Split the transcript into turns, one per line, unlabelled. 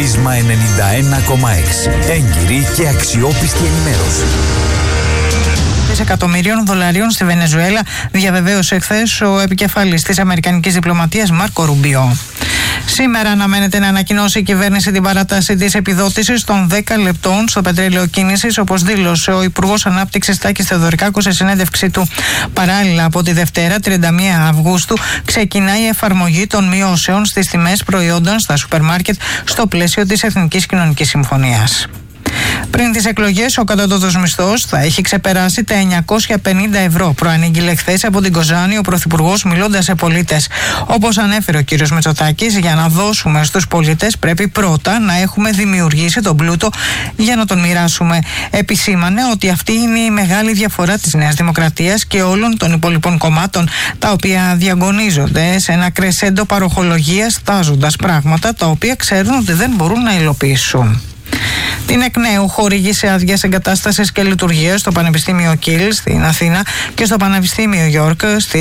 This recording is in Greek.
Πρίσμα 91,6. Έγκυρη και αξιόπιστη ενημέρωση.
Εκατομμυρίων δολαρίων στη Βενεζουέλα, διαβεβαίωσε χθες ο επικεφαλής της Αμερικανικής Διπλωματίας Μάρκο Ρουμπιό. Σήμερα αναμένεται να ανακοινώσει η κυβέρνηση την παράταση της επιδότησης των 10 λεπτών στο πετρέλαιο κίνησης, όπως δήλωσε ο Υπουργός Ανάπτυξης Τάκης Θεοδωρικάκος σε συνέντευξή του. Παράλληλα, από τη Δευτέρα, 31 Αυγούστου, ξεκινάει η εφαρμογή των μειώσεων στις τιμές προϊόντων στα σούπερ μάρκετ στο πλαίσιο της Εθνικής Κοινωνικής Συμφωνίας. Πριν τις εκλογές, ο κατώτατος μισθός θα έχει ξεπεράσει τα 950 ευρώ, προανήγγειλε χθες από την Κοζάνη ο Πρωθυπουργός μιλώντας σε πολίτες. Όπως ανέφερε ο κ. Μητσοτάκης, για να δώσουμε στους πολίτες πρέπει πρώτα να έχουμε δημιουργήσει τον πλούτο για να τον μοιράσουμε. Επισήμανε ότι αυτή είναι η μεγάλη διαφορά της Νέας Δημοκρατίας και όλων των υπολοιπών κομμάτων, τα οποία διαγωνίζονται σε ένα κρεσέντο παροχολογίας, τάζοντας πράγματα τα οποία ξέρουν ότι δεν μπορούν να υλοποιήσουν. Την εκ νέου χορήγησε άδειες εγκατάστασης και λειτουργίας στο Πανεπιστήμιο Κιλ στην Αθήνα και στο Πανεπιστήμιο Γιόρκ